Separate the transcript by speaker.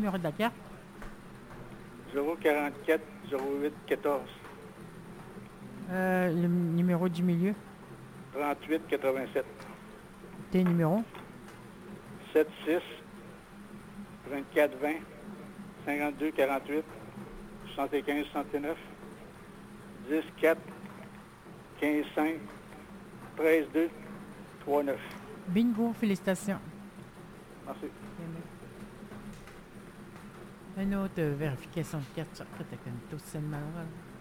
Speaker 1: numéro de la carte.
Speaker 2: 044 08 14
Speaker 1: Le numéro du milieu.
Speaker 2: 38 87
Speaker 1: Tes numéros.
Speaker 2: 76 24 20 52 48 75 69 10 4 15 5 13 2 3 9.
Speaker 1: Bingo, félicitations.
Speaker 2: Merci.
Speaker 1: Une autre vérification de carte sur Crypto Malheureux.